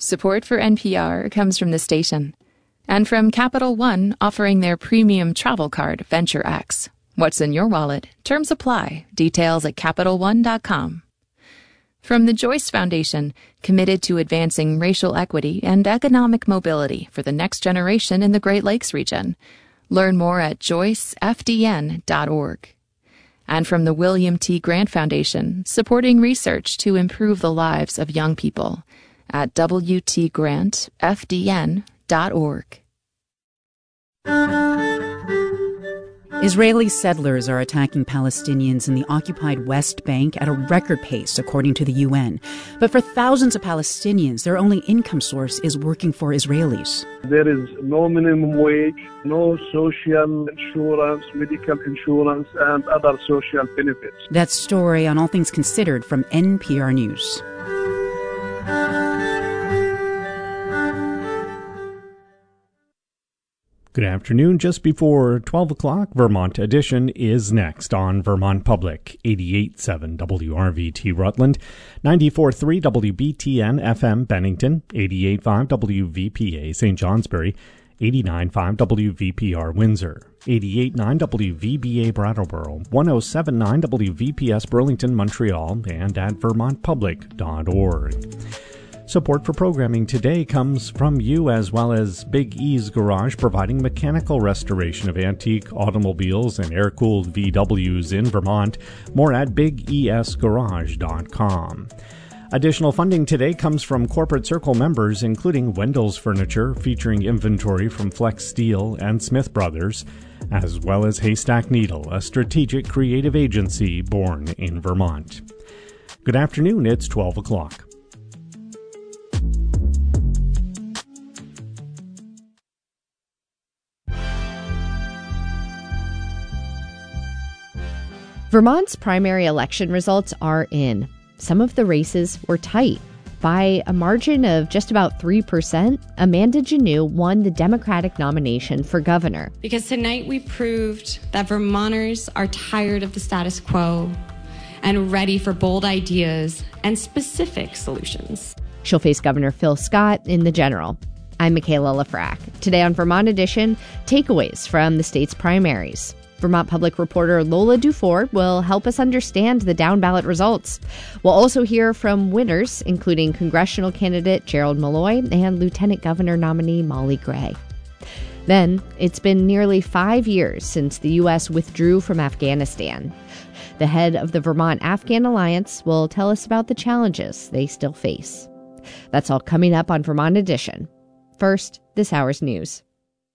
Support for NPR comes from the station and from Capital One, offering their premium travel card, Venture X. What's in your wallet? Terms apply. Details at CapitalOne.com. From the Joyce Foundation, committed to advancing racial equity and economic mobility for the next generation in the Great Lakes region. Learn more at joycefdn.org. And from the William T. Grant Foundation, supporting research to improve the lives of young people at wtgrantfdn.org. Israeli settlers are attacking Palestinians in the occupied West Bank at a record pace, according to the UN. But for thousands of Palestinians, their only income source is working for Israelis. There is no minimum wage, no social insurance, medical insurance, and other social benefits. That story on All Things Considered from NPR News. Good afternoon. Just before 12 o'clock, Vermont Edition is next on Vermont Public, 88.7 WRVT Rutland, 94.3 WBTN FM Bennington, 88.5 WVPA St. Johnsbury, 89.5 WVPR Windsor, 88.9 WVBA Brattleboro, 107.9 WVPS Burlington, Montreal, and at vermontpublic.org. Support for programming today comes from you, as well as Big E's Garage, providing mechanical restoration of antique automobiles and air-cooled VWs in Vermont. More at bigesgarage.com. Additional funding today comes from Corporate Circle members, including Wendell's Furniture, featuring inventory from Flex Steel and Smith Brothers, as well as Haystack Needle, a strategic creative agency born in Vermont. Good afternoon. It's 12 o'clock. Vermont's primary election results are in. Some of the races were tight. By a margin of just about 3%, Amanda Janoo won the Democratic nomination for governor. Because tonight we proved that Vermonters are tired of the status quo and ready for bold ideas and specific solutions. She'll face Governor Phil Scott in the general. I'm Michaela Lafrac. Today on Vermont Edition, takeaways from the state's primaries. Vermont Public reporter Lola Dufour will help us understand the down-ballot results. We'll also hear from winners, including congressional candidate Gerald Malloy and Lieutenant Governor nominee Molly Gray. Then, it's been nearly 5 years since the U.S. withdrew from Afghanistan. The head of the Vermont-Afghan Alliance will tell us about the challenges they still face. That's all coming up on Vermont Edition. First, this hour's news.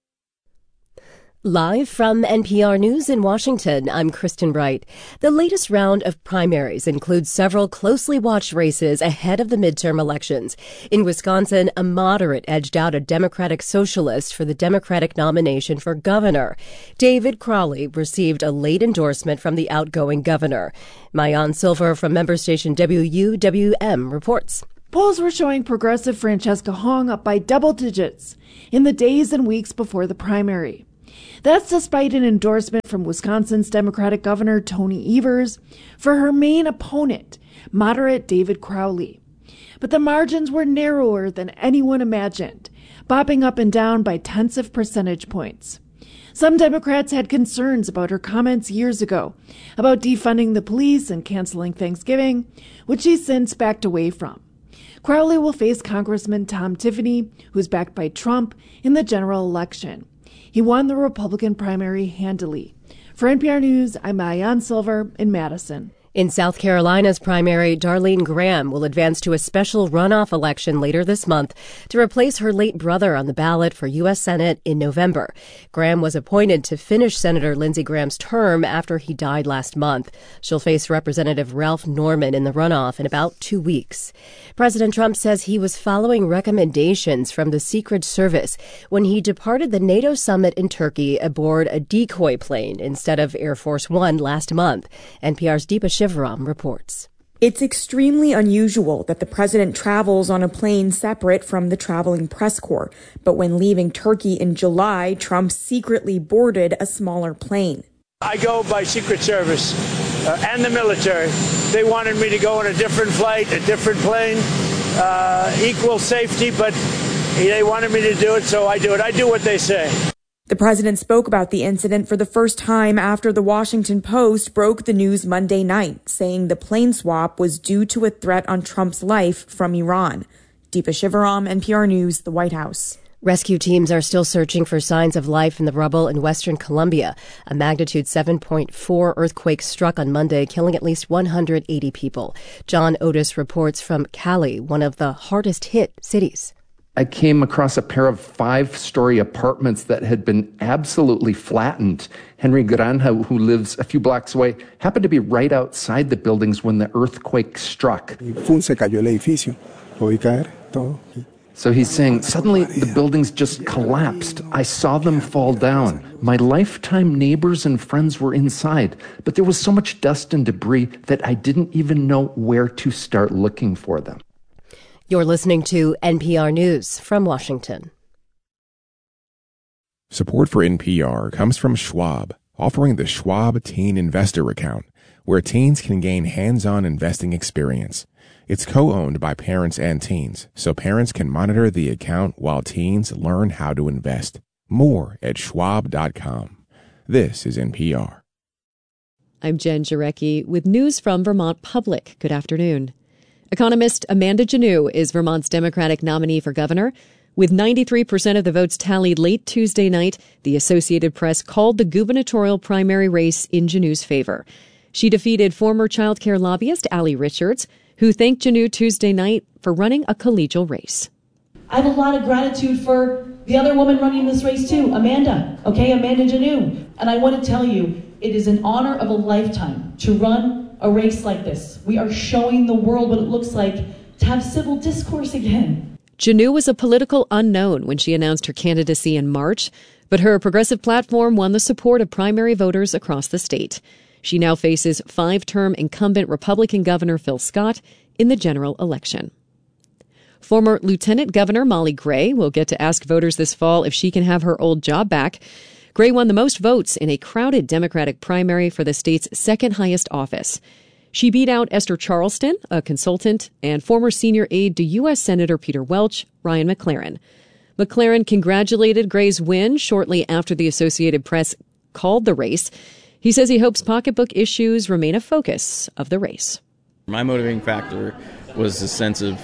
Live from NPR News in Washington, I'm Kristen Wright. The latest round of primaries includes several closely watched races ahead of the midterm elections. In Wisconsin, a moderate edged out a Democratic socialist for the Democratic nomination for governor. David Crowley received a late endorsement from the outgoing governor. Maayan Silver from member station WUWM reports. Polls were showing progressive Francesca Hong up by double digits in the days and weeks before the primary. That's despite an endorsement from Wisconsin's Democratic Governor Tony Evers for her main opponent, moderate David Crowley. But the margins were narrower than anyone imagined, bobbing up and down by tenths of percentage points. Some Democrats had concerns about her comments years ago about defunding the police and canceling Thanksgiving, which she's since backed away from. Crowley will face Congressman Tom Tiffany, who's backed by Trump, in the general election. He won the Republican primary handily. For NPR News, I'm Maayan Silver in Madison. In South Carolina's primary, Darlene Graham will advance to a special runoff election later this month to replace her late brother on the ballot for U.S. Senate in November. Graham was appointed to finish Senator Lindsey Graham's term after he died last month. She'll face Representative Ralph Norman in the runoff in about 2 weeks. President Trump says he was following recommendations from the Secret Service when he departed the NATO summit in Turkey aboard a decoy plane instead of Air Force One last month. NPR's Deepa Shivaram reports. It's extremely unusual that the president travels on a plane separate from the traveling press corps. But when leaving Turkey in July, Trump secretly boarded a smaller plane. I go by Secret Service and the military. They wanted me to go on a different flight, a different plane. equal safety, but they wanted me to do it, so I do it. I do what they say. The president spoke about the incident for the first time after the Washington Post broke the news Monday night, saying the plane swap was due to a threat on Trump's life from Iran. Deepa Shivaram, NPR News, the White House. Rescue teams are still searching for signs of life in the rubble in western Colombia. A magnitude 7.4 earthquake struck on Monday, killing at least 180 people. John Otis reports from Cali, one of the hardest hit cities. I came across a pair of 5-story apartments that had been absolutely flattened. Henry Granja, who lives a few blocks away, happened to be right outside the buildings when the earthquake struck. So he's saying, suddenly the buildings just collapsed. I saw them fall down. My lifetime neighbors and friends were inside, but there was so much dust and debris that I didn't even know where to start looking for them. You're listening to NPR News from Washington. Support for NPR comes from Schwab, offering the Schwab Teen Investor Account, where teens can gain hands-on investing experience. It's co-owned by parents and teens, so parents can monitor the account while teens learn how to invest. More at schwab.com. This is NPR. I'm Jen Jarecki with news from Vermont Public. Good afternoon. Economist Amanda Janot is Vermont's Democratic nominee for governor. With 93% of the votes tallied late Tuesday night, the Associated Press called the gubernatorial primary race in Janot's favor. She defeated former child care lobbyist Allie Richards, who thanked Janot Tuesday night for running a collegial race. I have a lot of gratitude for the other woman running this race too, Amanda Janot. And I want to tell you, it is an honor of a lifetime to run a race like this. We are showing the world what it looks like to have civil discourse again. Janot was a political unknown when she announced her candidacy in March, but her progressive platform won the support of primary voters across the state. She now faces 5-term incumbent Republican Governor Phil Scott in the general election. Former Lieutenant Governor Molly Gray will get to ask voters this fall if she can have her old job back. Gray won the most votes in a crowded Democratic primary for the state's second highest office. She beat out Esther Charleston, a consultant, and former senior aide to U.S. Senator Peter Welch, Ryan McLaren. McLaren congratulated Gray's win shortly after the Associated Press called the race. He says he hopes pocketbook issues remain a focus of the race. My motivating factor was a sense of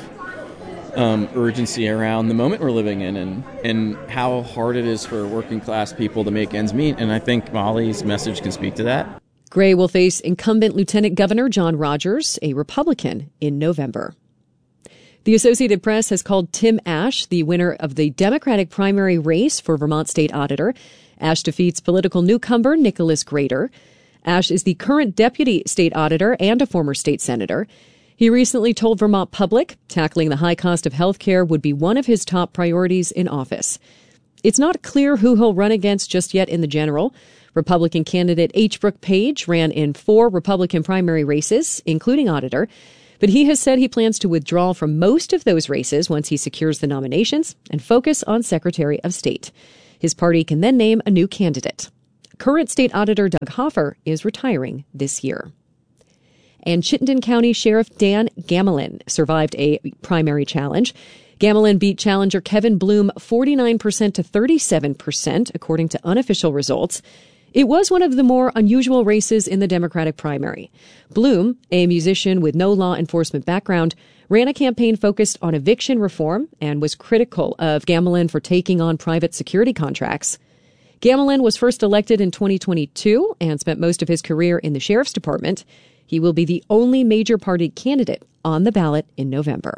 urgency around the moment we're living in and how hard it is for working class people to make ends meet. And I think Molly's message can speak to that. Gray will face incumbent Lieutenant Governor John Rogers, a Republican, in November. The Associated Press has called Tim Ashe the winner of the Democratic primary race for Vermont State Auditor. Ashe defeats political newcomer Nicholas Grader. Ashe is the current deputy state auditor and a former state senator. He recently told Vermont Public tackling the high cost of health care would be one of his top priorities in office. It's not clear who he'll run against just yet in the general. Republican candidate H. Brooke Page ran in 4 Republican primary races, including auditor, but he has said he plans to withdraw from most of those races once he secures the nominations and focus on Secretary of State. His party can then name a new candidate. Current state auditor Doug Hoffer is retiring this year. And Chittenden County Sheriff Dan Gamelin survived a primary challenge. Gamelin beat challenger Kevin Bloom 49% to 37%, according to unofficial results. It was one of the more unusual races in the Democratic primary. Bloom, a musician with no law enforcement background, ran a campaign focused on eviction reform and was critical of Gamelin for taking on private security contracts. Gamelin was first elected in 2022 and spent most of his career in the sheriff's department. He will be the only major party candidate on the ballot in November.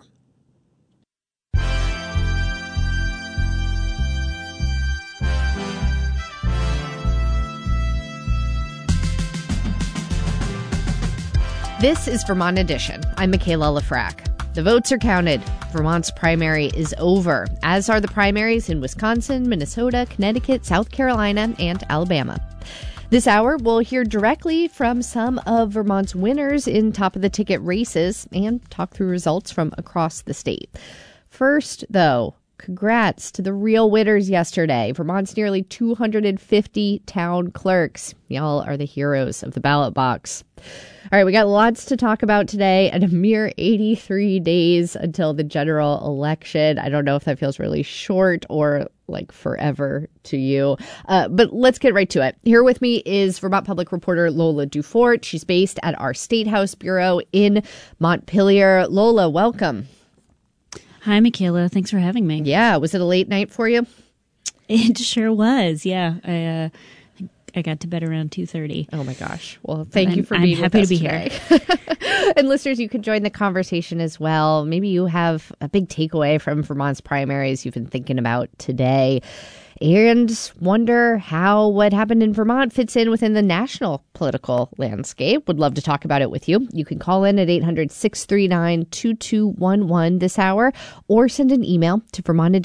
This is Vermont Edition. I'm Michaela Lafrac. The votes are counted. Vermont's primary is over, as are the primaries in Wisconsin, Minnesota, Connecticut, South Carolina, and Alabama. This hour, we'll hear directly from some of Vermont's winners in top-of-the-ticket races and talk through results from across the state. First, though, Congrats to the real winners yesterday. Vermont's nearly 250 town clerks. Y'all are the heroes of the ballot box. All right, we got lots to talk about today and a mere 83 days until the general election. I don't know if that feels really short or like forever to you, but let's get right to it. Here with me is Vermont Public reporter Lola Dufort. She's based at our State House Bureau in Montpelier. Lola, welcome. Hi, Michaela. Thanks for having me. Yeah. Was it a late night for you? It sure was. Yeah. I got to bed around 2:30. Oh, my gosh. Well, thank you for being with us. I'm happy to be here. And listeners, you can join the conversation as well. Maybe you have a big takeaway from Vermont's primaries you've been thinking about today and wonder how what happened in Vermont fits in within the national political landscape. Would love to talk about it with you. You can call in at 800-639-2211 this hour or send an email to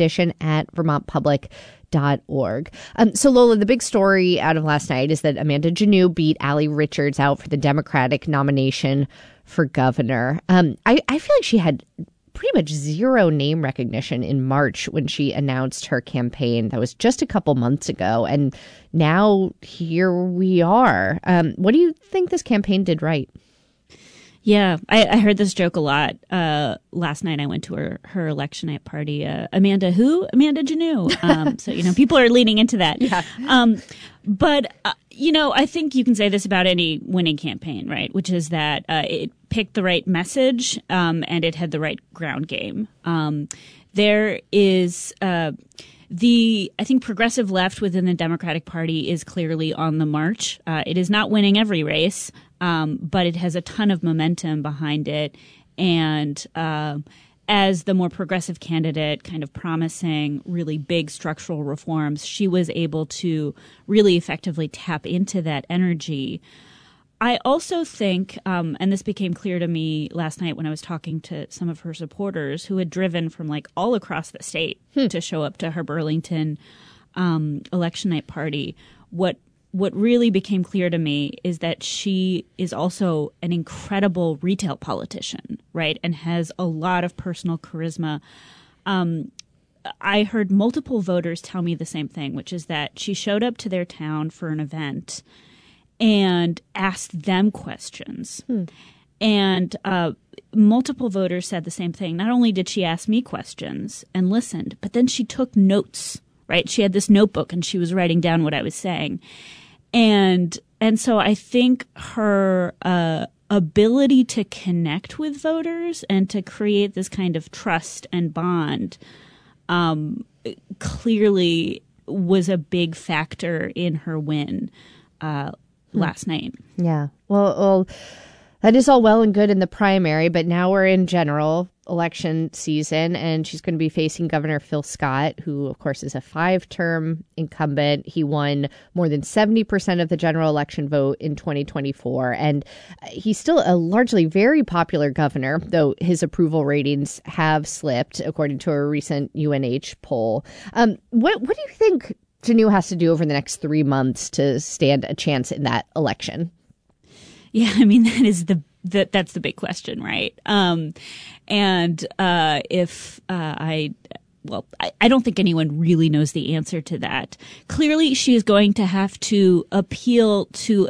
vermontedition@vermontpublic.org. So Lola, the big story out of last night is that Amanda Janneau beat Allie Richards out for the Democratic nomination for governor. I feel like she had pretty much zero name recognition in March when she announced her campaign. That was just a couple months ago. And now here we are. What do you think this campaign did right? Yeah, I heard this joke a lot. Last night I went to her election night party. Amanda who? Amanda Janneau. So, people are leaning into that. Yeah. But I think you can say this about any winning campaign, right? Which is that it picked the right message and it had the right ground game. There is I think progressive left within the Democratic Party is clearly on the march. It is not winning every race, but it has a ton of momentum behind it. And as the more progressive candidate kind of promising really big structural reforms, she was able to really effectively tap into that energy. I also think, and this became clear to me last night when I was talking to some of her supporters who had driven from like all across the state to show up to her Burlington election night party, what really became clear to me is that she is also an incredible retail politician, right, and has a lot of personal charisma. I heard multiple voters tell me the same thing, which is that she showed up to their town for an event and asked them questions. And multiple voters said the same thing. Not only did she ask me questions and listened, but then she took notes, right? She had this notebook and she was writing down what I was saying. And so I think her ability to connect with voters and to create this kind of trust and bond clearly was a big factor in her win last night. Yeah. Well, that is all well and good in the primary, but now we're in general election season, and she's going to be facing Governor Phil Scott, who, of course, is a 5-term incumbent. He won more than 70% of the general election vote in 2024, and he's still a largely very popular governor, though his approval ratings have slipped, according to a recent UNH poll. What do you think Janneau has to do over the next 3 months to stand a chance in that election? Yeah, I mean, that's the big question, right? I don't think anyone really knows the answer to that. Clearly, she is going to have to appeal to